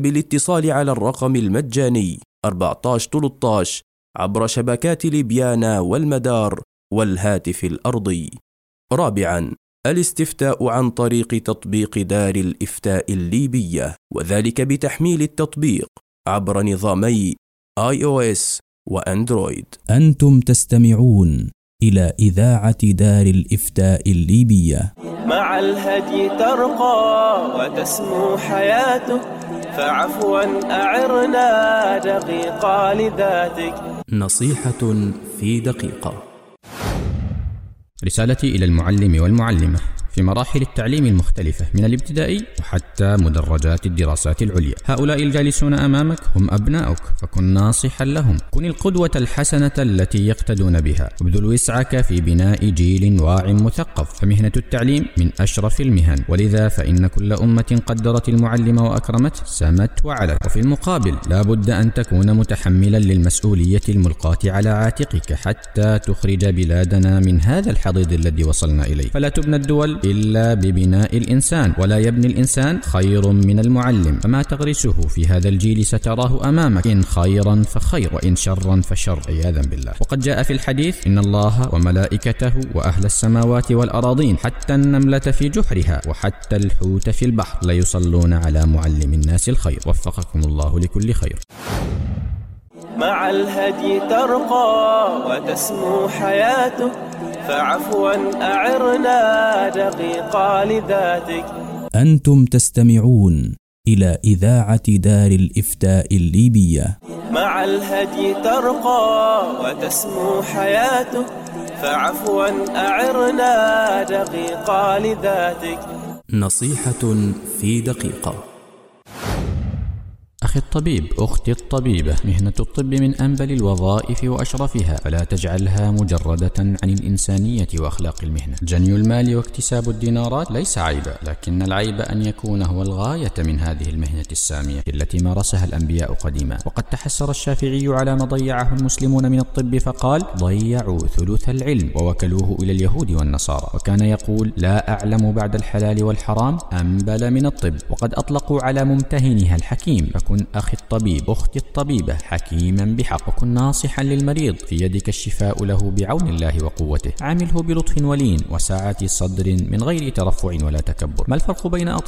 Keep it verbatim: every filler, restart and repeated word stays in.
بالاتصال على الرقم المجاني أربعة عشر ثلاثة عشر عبر شبكات ليبيانا والمدار والهاتف الأرضي. رابعا، الاستفتاء عن طريق تطبيق دار الإفتاء الليبية، وذلك بتحميل التطبيق عبر نظامي آي أو إس وأندرويد. أنتم تستمعون إلى إذاعة دار الإفتاء الليبية. مع الهدي ترقى وتسمو حياتك، فعفوا أعرنا دقيقة لذاتك. نصيحة في دقيقة. رسالتي إلى المعلم والمعلمة في مراحل التعليم المختلفة من الابتدائي وحتى مدرجات الدراسات العليا. هؤلاء الجالسون أمامك هم أبناؤك، فكن ناصحا لهم، كن القدوة الحسنة التي يقتدون بها، وابذل وسعك في بناء جيل واع مثقف، فمهنة التعليم من أشرف المهن، ولذا فإن كل أمة قدرت المعلم وأكرمت سمت وعلت. وفي المقابل لا بد أن تكون متحملا للمسؤولية الملقاة على عاتقك حتى تخرج بلادنا من هذا الحضيض الذي وصلنا إليه. فلا تبنى الدول إلا ببناء الإنسان، ولا يبني الإنسان خير من المعلم، فما تغرسه في هذا الجيل ستراه أمامك، إن خيرا فخير وإن شرا فشر عياذا بالله. وقد جاء في الحديث إن الله وملائكته وأهل السماوات والأراضين حتى النملة في جحرها وحتى الحوت في البحر ليصلون على معلم الناس الخير. وفقكم الله لكل خير. مع الهدي ترقى وتسمو حياتك، فعفوا أعرنا دقيقة لذاتك. أنتم تستمعون إلى إذاعة دار الإفتاء الليبية. مع الهدي ترقى وتسمو حياتك، فعفوا أعرنا دقيقة لذاتك. نصيحة في دقيقة. أخي الطبيب، أختي الطبيبة، مهنة الطب من أنبل الوظائف وأشرفها، فلا تجعلها مجردة عن الإنسانية وأخلاق المهنة. جني المال واكتساب الدينارات ليس عيبا، لكن العيب أن يكون هو الغاية من هذه المهنة السامية التي مارسها الأنبياء قديما. وقد تحسر الشافعي على ما ضيعه المسلمون من الطب فقال: ضيعوا ثلث العلم ووكلوه إلى اليهود والنصارى. وكان يقول: لا أعلم بعد الحلال والحرام أنبل من الطب. وقد أطلقوا على ممتهنها الحكيم، فكن أخي الطبيب أختي الطبيبة حكيما بحق، وكن ناصحا للمريض، في يدك الشفاء له بعون الله وقوته. عامله بلطف ولين وسعة صدر من غير ترفع ولا تكبر. ما الفرق بين